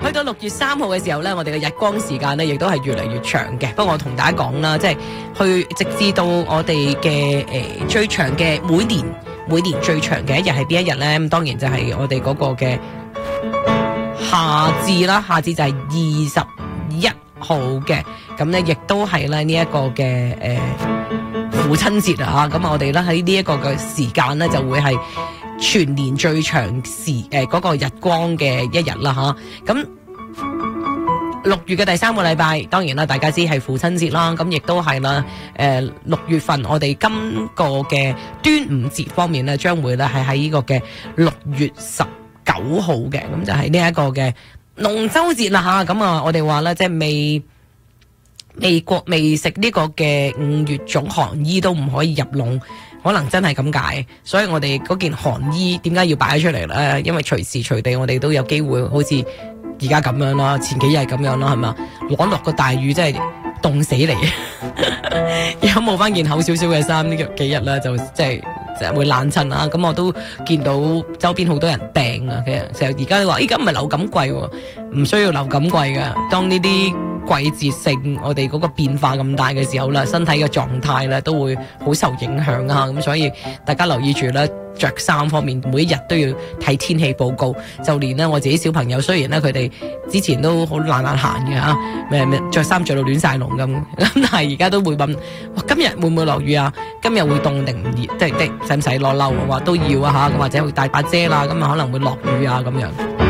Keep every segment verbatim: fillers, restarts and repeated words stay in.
去到六月三號嘅時候咧，我哋嘅日光時間咧亦都係越嚟越長嘅。不過我同大家講啦，即係去直至到我哋嘅誒最長嘅每年每年最長嘅一日係邊一日咧？咁當然就係我哋嗰個嘅夏至啦，夏至就係二十一號嘅。咁咧亦都係咧呢一個嘅誒、呃、父親節啊！咁我哋咧喺呢一個嘅時間咧就會係全年最長時誒嗰、呃那個日光嘅一日啦吓，咁六月嘅第三個禮拜，當然啦，大家知係父親節啦。咁亦都係啦，誒、呃、六月份我哋今個嘅端午節方面咧，將會咧係喺呢個嘅六月十九號嘅，咁就係呢一個嘅龍舟節啦吓。咁啊，我哋話咧即係未未過未食呢個嘅五月種寒衣都唔可以入籠。可能真係咁解，所以我哋嗰件寒衣點解要擺出嚟咧？因為隨時隨地我哋都有機會好似而家咁樣啦，前幾日咁樣啦，係嘛？攞落個大雨真係凍死你，有冇翻件厚少少嘅衫？呢幾日咧就即係就會冷親啊！咁我都見到周邊好多人訂啊，其實成日而家都話，依家唔係流感季喎，唔需要流感季㗎。當呢啲季節性我哋嗰個變化咁大嘅時候啦，身體嘅狀態咧都會好受影響啊！咁所以大家留意住啦，着衫方面每一日都要睇天氣報告。就連咧我自己小朋友，雖然咧佢哋之前都好懶懶閒嘅嚇，咩咩着衫着到亂晒龍咁，咁但係而家都會問：哇，今日會唔會落雨啊？今日會凍定唔熱？即係即係使唔使攞褸？我話都要啊嚇，或者會帶把遮啦，咁啊可能會落雨啊咁樣。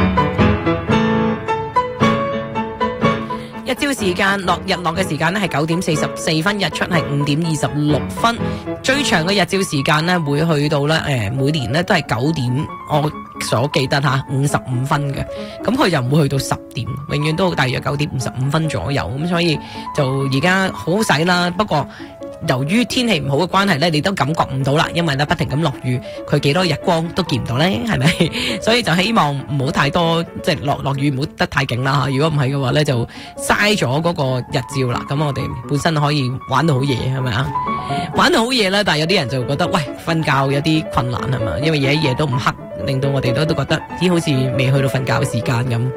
日照時間落日落嘅時間咧係九點四十四分，日出係五點二十六分。最長嘅日照時間咧會去到咧誒每年咧都係九點，我所記得吓五十五分嘅。咁佢就唔會去到十點，永遠都大約九點五十五分左右。咁所以就而家好使啦。不過由於天氣唔好嘅關係咧，你都感覺唔到啦，因為咧不停咁落雨，佢幾多日光都見唔到咧，係咪？所以就希望唔好太多，即係落落雨唔好得太勁啦吓。如果唔係嘅話咧，就嘥咗嗰個日照啦。咁我哋本身可以玩到好夜，係咪啊？玩到好夜啦，但係有啲人就覺得喂，瞓覺有啲困難係嘛，因為夜一夜都唔黑，令到我哋都都覺得咦好似未去到瞓覺嘅時間咁。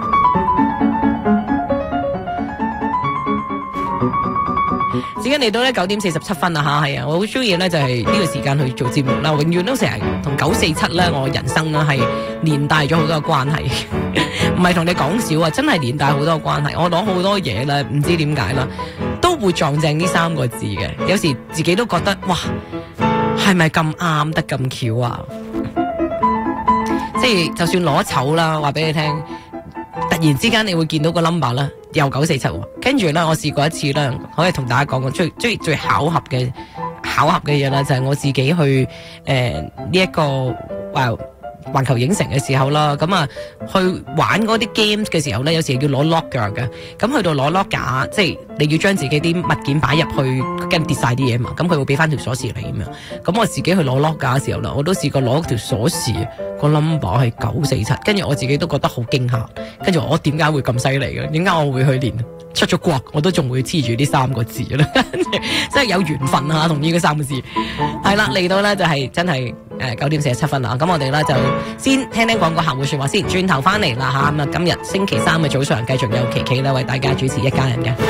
時間嚟到咧九點四十七分啦吓，係啊，我好中意咧就係呢個時間去做節目啦，永遠都成日同九四七咧，我人生咧係連帶咗好多關係，唔係同你講笑啊，真係連帶好多關係。我攞好多嘢咧，唔知點解啦，都會撞正呢三個字嘅。有時自己都覺得哇，係咪咁啱得咁巧啊？即係就算攞籌啦，話俾你聽。突然之間你會見到個 number 啦，又九四七，跟住咧我試過一次咧，可以同大家講個最最最巧合嘅巧合嘅嘢啦，就係、是、我自己去誒呢一個話環球影城嘅時候啦，咁啊去玩嗰啲 games 嘅時候咧，有時要攞 lock 架嘅，咁去到攞 lock 架，即係你要將自己啲物件擺入去，跟跌晒啲嘢嘛，咁佢會俾翻條鎖匙你咁樣。咁我自己去攞 lock 架嘅時候啦，我都試過攞條鎖匙，個 number 係九四七，跟住我自己都覺得好驚嚇，跟住我點解會咁犀利嘅？點解我會去連出咗國我都仲會黐住呢三個字咧？真係有緣分啊，同呢個三個字係啦，嚟到咧就係、是、真係誒九點四十七分啦。咁我哋咧就先聽聽廣告客戶說話先，轉頭翻嚟啦吓。咁啊，今日星期三嘅早上繼續有琪琪咧為大家主持一家人嘅。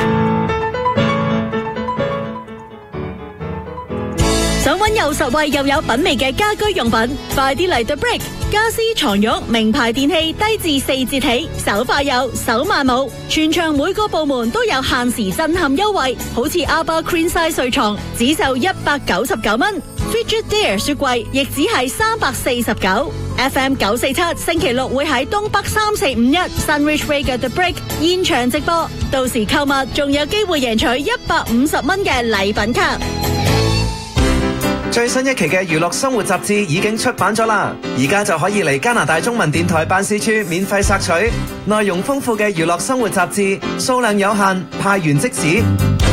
想揾又實惠又有品味嘅家居用品，快啲嚟 The Brick。家私床褥名牌電器低至四折起，手快有，手慢冇。全場每個部門都有限時震撼優惠，好似 Arba Queen Size 睡床只售一百九十九蚊 ，Frigidaire 雪櫃亦只係三百四十九。F M 九四七星期六會喺東北三四五一 Sunridge Way 嘅 The Brick 現場直播，到時購物仲有機會贏取一百五十蚊嘅禮品卡。 最新一期嘅娛樂生活雜誌已經出版咗啦，而家就可以嚟加拿大中文電台辦事處免費索取。內容豐富嘅娛樂生活雜誌，數量有限，派完即止。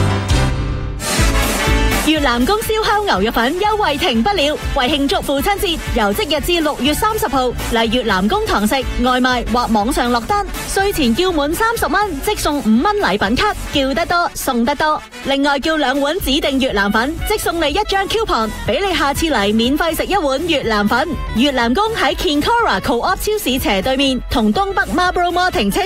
越南公燒烤牛肉粉優惠停不了，為慶祝父親節，由即日至六月三十號嚟越南公堂食，外賣或網上落單，稅前叫滿三十蚊即送五蚊禮品卡，叫得多送得多。另外叫兩碗指定越南粉，即送你一張 coupon， 俾你下次嚟免費食一碗越南粉。越南公喺 Kinkora Co-op 超市斜對面，同東北 Marlborough Mall 停車